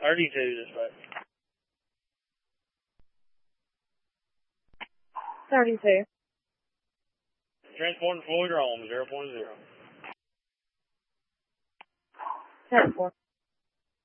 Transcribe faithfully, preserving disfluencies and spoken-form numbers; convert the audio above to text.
thirty-two, dispatch. thirty-two. Transporting Floyd Rome, zero point zero. ten four.